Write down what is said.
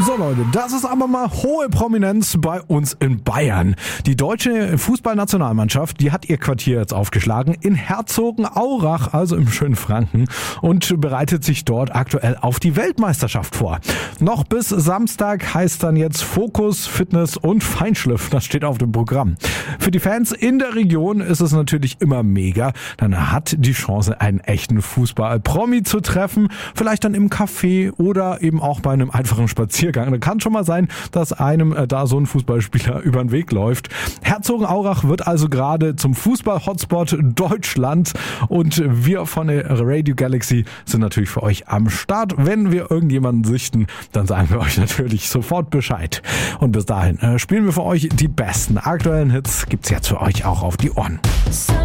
So Leute, das ist aber mal hohe Prominenz bei uns in Bayern. Die deutsche Fußballnationalmannschaft, die hat ihr Quartier jetzt aufgeschlagen in Herzogenaurach, also im schönen Franken, und bereitet sich dort aktuell auf die Weltmeisterschaft vor. Noch bis Samstag heißt dann jetzt Fokus, Fitness und Feinschliff. Das steht auf dem Programm. Für die Fans in der Region ist es natürlich immer mega. Dann hat die Chance, einen echten Fußball-Promi zu treffen. Vielleicht dann im Café oder eben auch bei einem einfachen Spaziergang. Da kann schon mal sein, dass einem da so ein Fußballspieler über den Weg läuft. Herzogenaurach wird also gerade zum Fußball-Hotspot Deutschland und wir von der Radio Galaxy sind natürlich für euch am Start. Wenn wir irgendjemanden sichten, dann sagen wir euch natürlich sofort Bescheid. Und bis dahin spielen wir für euch die besten aktuellen Hits. Gibt's jetzt für euch auch auf die Ohren.